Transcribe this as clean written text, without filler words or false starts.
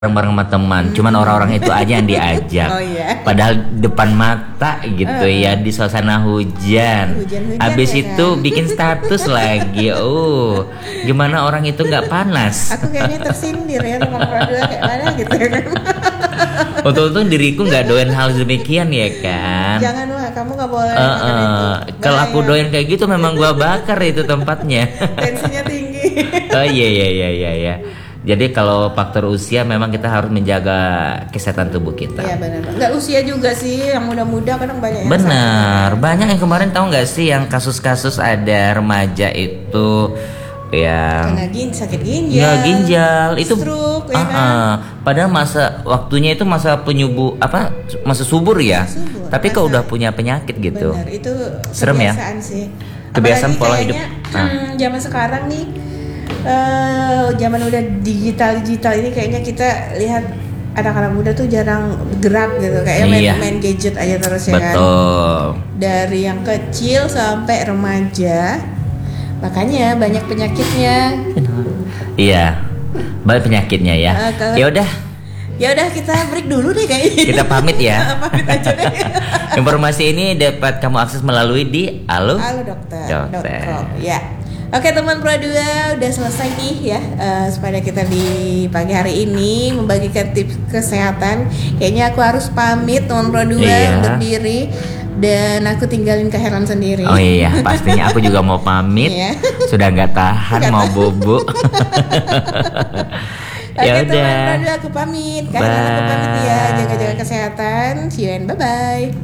bareng-bareng sama teman, cuman orang-orang itu aja yang diajak. Oh iya. Padahal depan mata gitu ya, di suasana hujan. Hujan-hujan Habis ya itu kan? bikin status lagi. Gimana orang itu nggak panas? Aku kayaknya tersindir ya teman berdua kayak mana gitu ya kan. Untung-untung diriku nggak doyan hal demikian ya kan. Jangan lah, kamu nggak boleh makan itu. Kalau aku Bahaya. doyan kayak gitu memang gua bakar itu tempatnya. Tensinya tinggi. Oh iya. Jadi kalau faktor usia memang kita harus menjaga kesehatan tubuh kita. Iya benar. Nggak usia juga sih, yang muda-muda kadang banyak yang Benar, banyak yang kemarin tahu nggak sih yang kasus-kasus ada remaja itu yang kena sakit ginjal. ya ginjal itu stroke ya kan. padahal masa waktunya itu masa masa subur ya. Subur, Tapi kok masa- udah punya penyakit gitu. Benar, itu Serem ya? kebiasaan sih. Kebiasaan Apalagi pola hidup. kayaknya, zaman sekarang nih, zaman udah digital ini kayaknya kita lihat anak-anak muda tuh jarang gerak gitu, kayak Iya. main gadget aja terus ya kan. Betul. Dari yang kecil sampai remaja, makanya banyak penyakitnya. Iya. Banyak penyakitnya ya. Kalau- Ya udah, Ya udah kita break dulu deh kayaknya. kita pamit ya. Pamit aja deh. Informasi ini dapat kamu akses melalui di Halo dokter. Dokter. .com. Ya. Oke teman Pro 2 udah selesai nih ya, sepeda kita di pagi hari ini membagikan tips kesehatan. Kayaknya aku harus pamit teman Pro 2 Iya. untuk diri, dan aku tinggalin Kak Heran sendiri. Oh iya, pastinya aku juga mau pamit. Iya. Sudah nggak tahan mau bobo. Oke Ya teman Pro udah. 2 aku pamit. Kak Heran aku pamit ya. Bye. Jaga-jaga kesehatan. See you and bye-bye.